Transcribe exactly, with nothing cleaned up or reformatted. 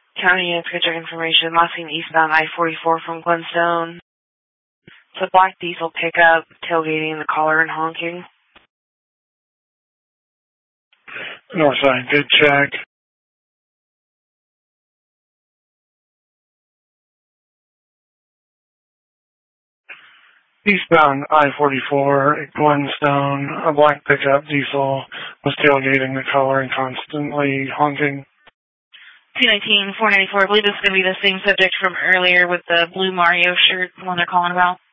County units, good check information. Last seen eastbound I forty-four from Glenstone. It's a black diesel pickup, tailgating the collar and honking. Northside, good check. Eastbound I forty-four at Glenstone, a black pickup diesel was tailgating the collar and constantly honking. two nineteen, four ninety-four, I believe this is going to be the same subject from earlier with the blue Mario shirt, the one they're calling about.